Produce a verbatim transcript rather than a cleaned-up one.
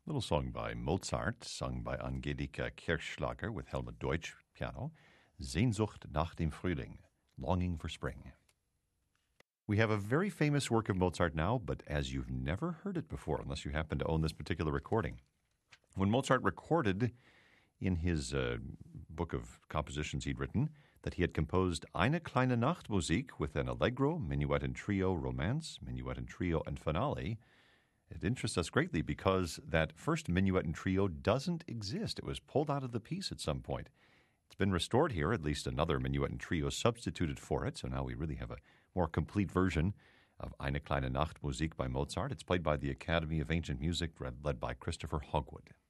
Little song by Mozart, sung by Angelika Kirchschlager with Helmut Deutsch, piano. Sehnsucht nach dem Frühling, longing for spring. We have a very famous work of Mozart now, but as you've never heard it before, unless you happen to own this particular recording. When Mozart recorded in his uh, book of compositions he'd written that he had composed Eine kleine Nachtmusik with an allegro, minuet and trio romance, minuet and trio and finale, it interests us greatly because that first minuet and trio doesn't exist. It was pulled out of the piece at some point. It's been restored here, at least another minuet and trio substituted for it, so now we really have a more complete version of Eine kleine Nachtmusik by Mozart. It's played by the Academy of Ancient Music, led by Christopher Hogwood.